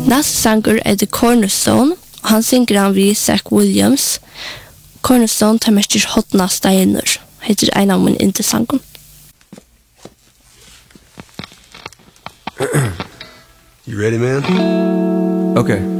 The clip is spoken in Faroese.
Næste sanger er The Cornerstone, og han synger han ved Zach Williams. Cornerstone tar mest hotna steiner, heter en av min inte-sangen. You ready, man? Okay.